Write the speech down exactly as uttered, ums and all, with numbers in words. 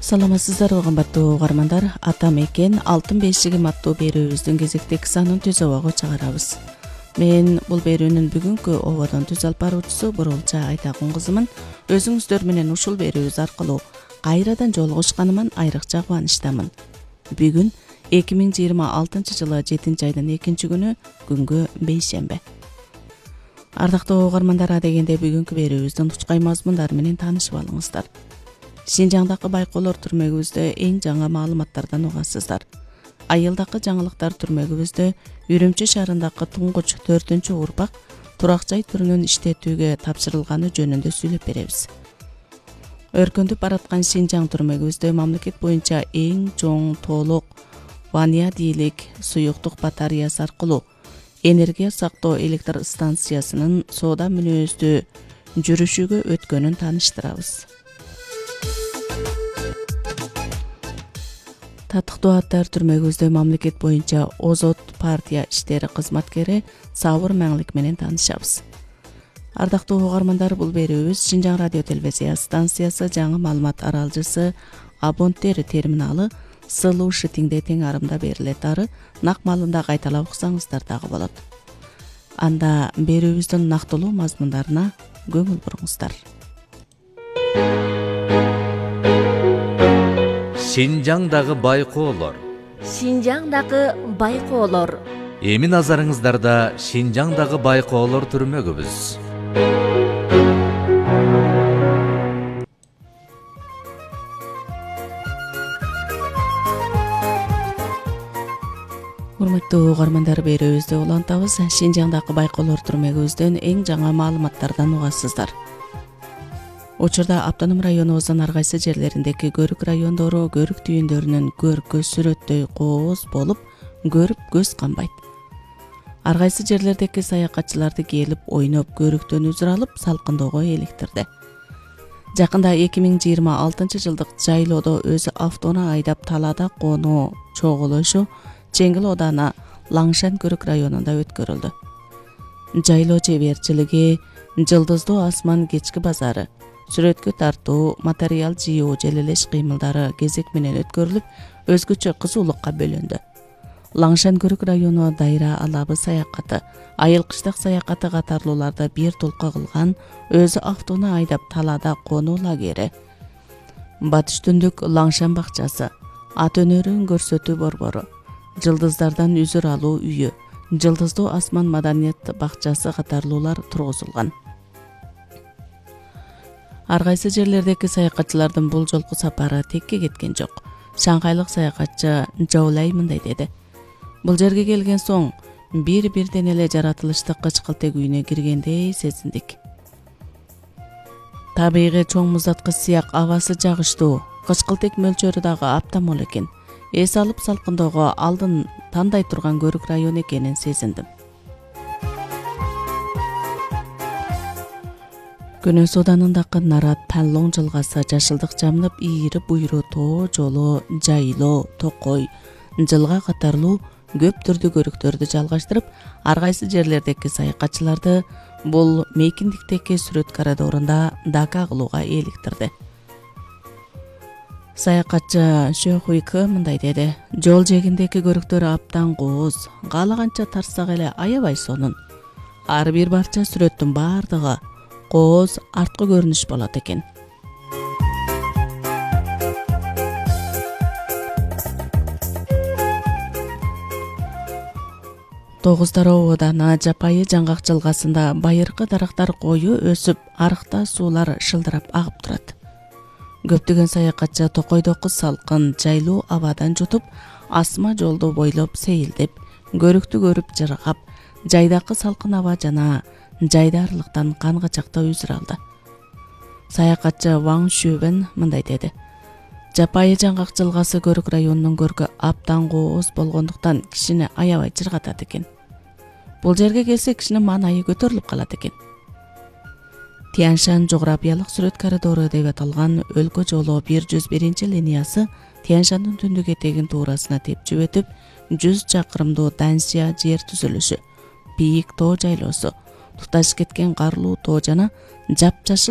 Саламатсыздарбы кымбаттуу угармандар, ата мекен алтын бешигим аттуу берүүбүздүн кезектеги санын түз обого чыгарабыз. Мен бул берүүнүн бүгүнкү ободон түз алып баруучусу Бурулча Айтакун кызымын. Өзүңүздөр менен ушул берүүбүз аркылуу кайрадан жолугушканыман айрыкча кубанычтамын. Бүгүн эки миң жыйырма алтынчы жылы жетинчи айдын экинчи күнү, күнгө бейшембе. Ардактуу угармандар, дегенде бүгүнкү берүүбүздүн учкай мазмундары менен таанышып алыңыздар. Шинжаңдагы байкоолор түрмөгүбүздө эң жаңы маалыматтардан угасыздар. Айылдагы жаңылыктар түрмөгүбүздө Үрүмчү шаарындагы туңгуч төртүнчү урпак турак жай түрүнүн иштетүүгө тапшырылганы жөнүндө сүйлөп беребиз. Өркүндөп бараткан Шинжаң түрмөгүбүздө мамлекет боюнча эң чоң толук ванадийлик суюктук батареясы аркылуу энергия сактоо электр станциясынын соода мүнөздүү жүрүшүгө өткөнүн тааныштырабыз. Татыктуу аттар түрмөгүбүздө мамлекет боюнча Озот партия иштери кызматкери Сабыр Маңлик менен таанышабыз. Ардактуу угармандар, бул берүүбүз Шинжаң радио телевизия станциясы жаңы маалымат аралжысы абонттер терминалы Слушатиңде тең арымда берилет ары, нак маалында кайталап уксаңыздар дагы болот. Анда берүүбүздүн нактылуу мазмундарына көңүл буруңуздар. Шинжаңдагы байкоолор. Шинжаңдагы байкоолор. Эми назарыңыздарда Шинжаңдагы байкоолор түрмөгүбүз. Урматтуу угармандар, берүүбүздү улантабыз. Шинжаңдагы байкоолор түрмөгүбүздөн эң жаңы маалыматтардан угасыздар. Учурда автоном районубуздун ар кайсы жерлериндеги көрүк райондору көрүк түйүндөрүнүн көркө сүрөттөй кооз болуп, көрүп көз канбайт. Ар кайсы жерлердеги саякатчыларды келип ойноп, көрүктөн үзүр алып, салкындоого эликтирди. Жакында эки миң жыйырма алтынчы жылдык жайлоодо өзү автону айдап талаада конуу чогулушу Чеңгил оодана Лаңшан көрүк районунда өткөрүлдү. Жайлоо чеберчилиги, жылдыздуу асман кечки базары, сүрөткө тартуу, материал жыйуу желелеш кыймылдары кезек менен өткөрүлүп, өзгөчө кызуулукка бөлөндү. Лаңшан көрүк району дайра алабы саякаты, айыл кыштак саякаты катарлууларды бир толко кылган өзү автону айдап талаада конуу лагери, батыш түндүк Лаңшан бакчасы, ат өнөрүн көрсөтүү борбору, жылдыздардан үзүр алуу үйү, жылдыздуу асман маданият бакчасы катарлуулар тургузулган. Ар кайсы жерлердеги саякатчылардын бул жолку сапары текке кеткен жок. Шанхайлык саякатчы Жаулай мындай деди: "Бул жерге келген соң бир-бирден эле жаратылыштык кычкылтек үйүнө киргендей сезиндик. Табигый чоң муздаткыч сыяк абасы жагыштуу, кычкылтек мөлчөрү дагы аптан мол экен. Эс алып салкындоого алдын тандай турган көрүк район экенин сезиндим." Көнөс Оданындагы Нарат Таллоң жылгасы жашылдык жамнып, ийри буйру тоо жолу, жайлоо, токой, жылга катарлуу көп түрдүү көрүктөрдү жалгаштырып, ар кайсы жерлердеги саякатчыларды бул мейкиндиктеги сүрөт коридорунда дака кылууга эликтирди. Саякатчы Шөхуйкы мындай деди: "Жол жээгиндеги көрүктөр аптан кооз, каалаганча тарсак эле аябай сонун. Ар бир барча сүрөттүн бардыгы кооз, арткы көрүнүш болот экен." Тогуздароо ооданы Жапайы жаңгак жылгасында байыркы дарактар кою өсүп, арыкта суулар шылдырап агып турат. Көптөгөн саякатчы токойдогу салкын, жайлуу абадан жутуп, асма жолду бойлоп сейилдеп, көрүктү көрүп жыргап, жайдакы салкын аба жана жайдарлыктан кангачакта үзүр алды. Саякатчы Ваң Шүбен мындай деди: "Жапайы жаңгак жылгасы көрүк районунун көркү аптан кооз болгондуктан кишини аябай жыргатат экен. Бул жерге келсе кишинин маанайы көтөрүлүп калат экен." Тяньшан жографиялык сүрөт коридору деп аталган өлкө жолу бир жүз биринчи линиясы Тяньшандын түндүк этегин туурасына тепчип өтүп, жүз чакырымдуу Данься жер түзүлүшү, бийик тоо жайлоосу, туташ кеткен карлуу тоо жана жапжашыл